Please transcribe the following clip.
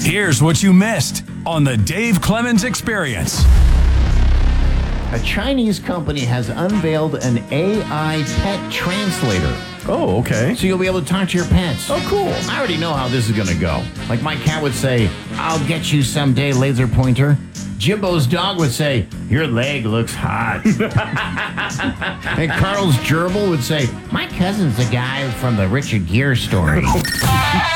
Here's what you missed on the Dave Clemens Experience. A Chinese company has unveiled an AI pet translator. Oh, okay. So you'll be able to talk to your pets. Oh, cool. I already know how this is going to go. Like my cat would say, "I'll get you someday, laser pointer." Jimbo's dog would say, "Your leg looks hot." And Carl's gerbil would say, "My cousin's the guy from the Richard Gere story."